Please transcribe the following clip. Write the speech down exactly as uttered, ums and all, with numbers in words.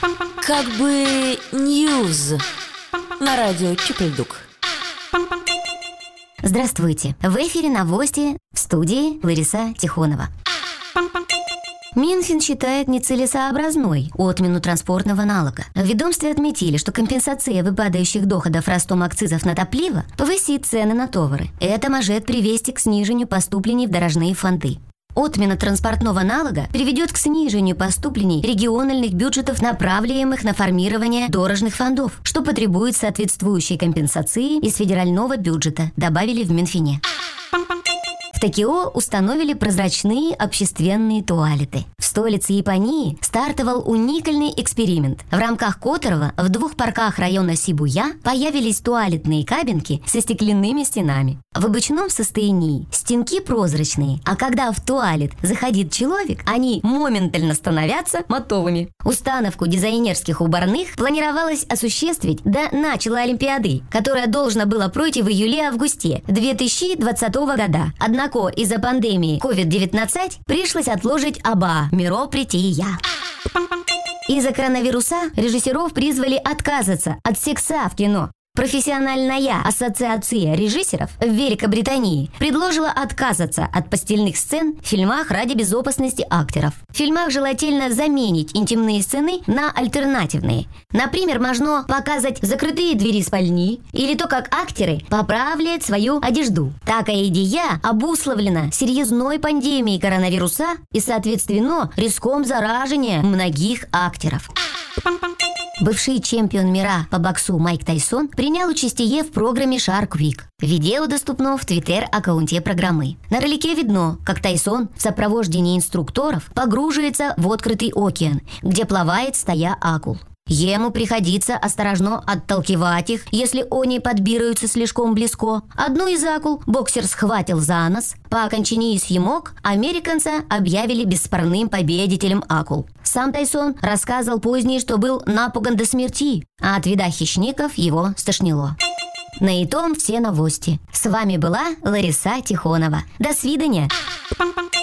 Как бы ньюз на радио Чупельдук. Здравствуйте! В эфире новости, в студии Лариса Тихонова. Минфин считает нецелесообразной отмену транспортного налога. В ведомстве отметили, что компенсация выпадающих доходов ростом акцизов на топливо повысит цены на товары. Это может привести к снижению поступлений в дорожные фонды. Отмена транспортного налога приведет к снижению поступлений региональных бюджетов, направляемых на формирование дорожных фондов, что потребует соответствующей компенсации из федерального бюджета, добавили в Минфине. В Токио установили прозрачные общественные туалеты. В столице Японии стартовал уникальный эксперимент, в рамках которого в двух парках района Сибуя появились туалетные кабинки со стеклянными стенами. В обычном состоянии стенки прозрачные, а когда в туалет заходит человек, они моментально становятся матовыми. Установку дизайнерских уборных планировалось осуществить до начала Олимпиады, которая должна была пройти в июле-августе две тысячи двадцатого года. Однако из-за пандемии ковид девятнадцать пришлось отложить оба мероприятия. Из-за коронавируса режиссеров призвали отказаться от секса в кино. Профессиональная ассоциация режиссеров в Великобритании предложила отказаться от постельных сцен в фильмах ради безопасности актеров. В фильмах желательно заменить интимные сцены на альтернативные. Например, можно показать закрытые двери спальни или то, как актеры поправляют свою одежду. Такая идея обусловлена серьезной пандемией коронавируса и, соответственно, риском заражения многих актеров. Бывший чемпион мира по боксу Майк Тайсон принял участие в программе Shark Week. Видео доступно в твиттер-аккаунте программы. На ролике видно, как Тайсон в сопровождении инструкторов погружается в открытый океан, где плавает стая акул. Ему приходится осторожно отталкивать их, если они подбираются слишком близко. Одну из акул боксер схватил за нос. По окончании съемок американца объявили бесспорным победителем акул. Сам Тайсон рассказывал позднее, что был напуган до смерти, а от вида хищников его стошнило. На этом все новости. С вами была Лариса Тихонова. До свидания.